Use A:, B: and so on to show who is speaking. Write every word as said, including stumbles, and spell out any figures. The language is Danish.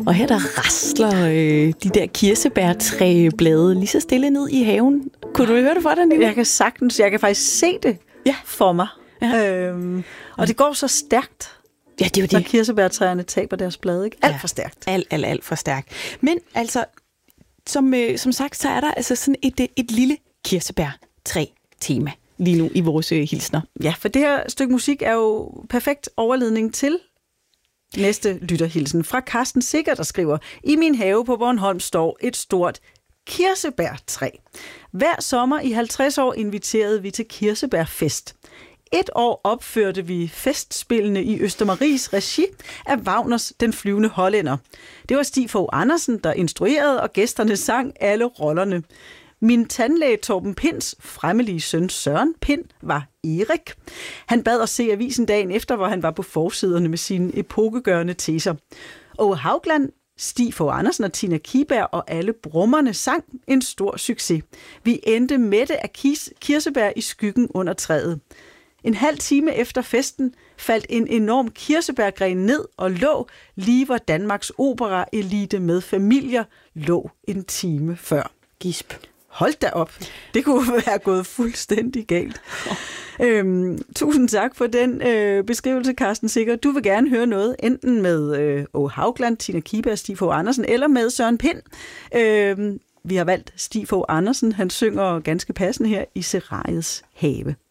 A: Og her der rasler øh, de der kirsebærtræblade lige så stille ned i haven. Kunne du høre det for dig, Nina?
B: Jeg kan sagtens, jeg kan faktisk se det
A: ja.
B: for mig.
A: Ja.
B: Øhm, og det går så stærkt,
A: ja, det er jo det.
B: når kirsebærtræerne taber deres blade. Ikke? Alt
A: ja.
B: for stærkt.
A: Alt, alt, alt for stærkt. Men altså, som, øh, som sagt, så er der altså sådan et, et lille kirsebærtræ-tema lige nu i vores øh, hilsner.
B: Ja, for det her stykke musik er jo perfekt overledning til næste lytterhilsen fra Carsten Sikker, der skriver: I min have på Bornholm står et stort kirsebærtræ. Hver sommer i halvtreds år inviterede vi til kirsebærfest. Et år opførte vi festspillene i Østermaries regi af Wagners Den flyvende hollænder. Det var Stig Fogh Andersen, der instruerede, og gæsterne sang alle rollerne. Min tandlæge Torben Pinds fremmelige søn Søren Pind var Erik. Han bad os se avisen dagen efter, hvor han var på forsiderne med sine epokegørende teser. Åge Haugland, Stig Fogh Andersen og Tina Kiberg og alle brummerne sang en stor succes. Vi endte mætte af kis- kirsebær i skyggen under træet. En halv time efter festen faldt en enorm kirsebærgren ned og lå lige hvor Danmarks opera-elite med familier lå en time før.
A: Gisp.
B: Hold da op. Det kunne være gået fuldstændig galt. Oh. Øhm, tusind tak for den øh, beskrivelse, Carsten Sikker. Du vil gerne høre noget, enten med øh, Åge Haugland, Tina Kiberg, Stig Fogh Andersen, eller med Søren Pind. Øh, vi har valgt Stig Fogh Andersen. Han synger ganske passende her i Serariets have.